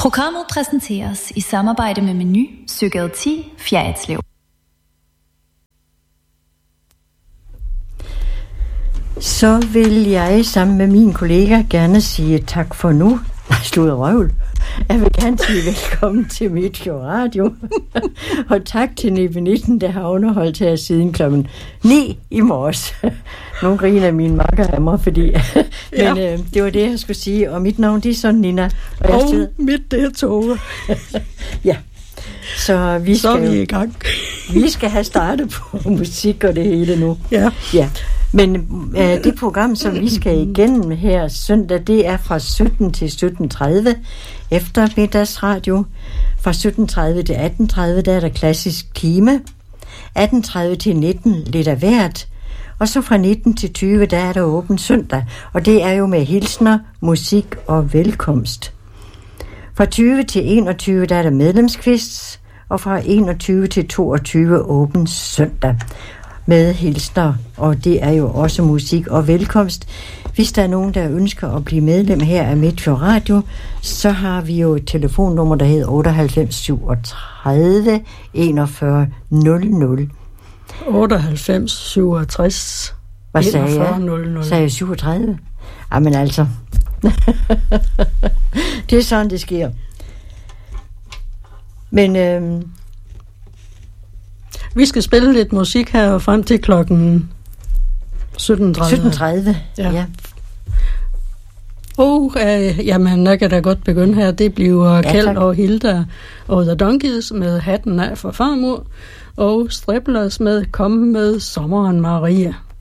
Programmet præsenteres i samarbejde med Meny, Søgade 10, Fjerritslev. Så vil jeg sammen med min kollega gerne sige tak for nu. Røvl. Jeg vil gerne sige velkommen til Midtfjord Radio. Og tak til Nebenissen, der har underholdt her siden klokken 9 i morges. Nogle griner af mine makker af mig, fordi... Men det var det, jeg skulle sige. Og mit navn, det er så Nina. Og mit, det er Tove. Ja. Så vi skal så er vi i gang. Vi skal have startet på musik og det hele nu. Ja. Men det program, som vi skal igennem her søndag, det er fra 17 til 17.30 eftermiddagsradio. Fra 17.30 til 18.30, der er der klassisk time. 18.30 til 19 lidt af hvert. Og så fra 19 til 20, der er der åben søndag. Og det er jo med hilsner, musik og velkomst. Fra 20 til 21, der er der medlemskvist. Og fra 21 til 22 åben søndag med hilsner, og det er jo også musik og velkomst. Hvis der er nogen, der ønsker at blive medlem her af Midtfjord Radio, så har vi jo et telefonnummer, der hedder 98 37 41 00. 98 67 Hvad sagde 41 jeg? 00. Sagde jeg 37? Jamen altså. Det er sådan, det sker. Men vi skal spille lidt musik her frem til klokken 17.30. 17.30, ja. Jamen, jeg kan da godt begynde her. Det bliver Kjeld og Hilda og The Donkeys med Hatten af for farmor, og Striplers med Kom med sommeren Maria.